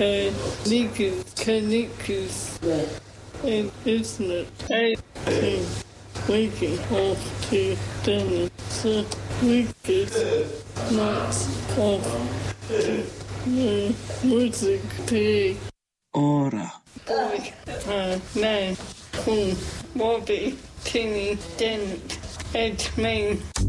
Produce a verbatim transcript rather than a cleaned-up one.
Canikus, Canikus, and isn't it? I think waking off to dinner, so we could not off to the music day. Ora. Boy, uh, nine, Cool, Bobby, Timmy, Dent, Ed Main.